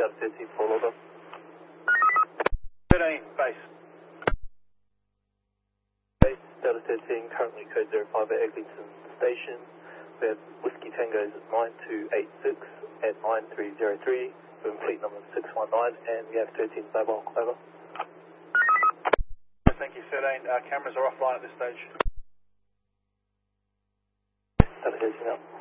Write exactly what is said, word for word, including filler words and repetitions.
Delta thirteen, full over. thirteen, base. Base, Delta thirteen, currently code zero five at Eglinton Station. We have Whiskey Tango's nine two eight six at nine three zero three, with fleet number six one nine, and we have thirteen mobile, over. Thank you, thirteen. Uh, cameras are offline at this stage. Delta thirteen out.